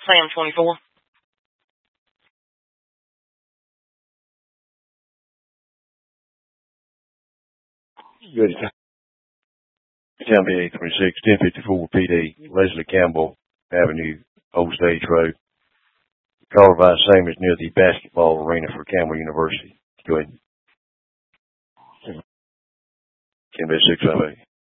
Sam 24. Good. Tampa 826, 1054 PD, Leslie Campbell Avenue, Old Stage Road. Caller by same is near the basketball arena for Campbell University. Go ahead. 10 658.